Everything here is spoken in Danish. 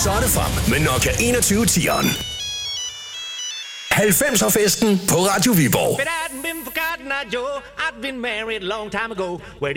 Så er det frem med Nokia 2110'eren. 90'er festen på Radio Viborg. But I hadn't been forgotten, Joe. I'd been married a long time ago. Where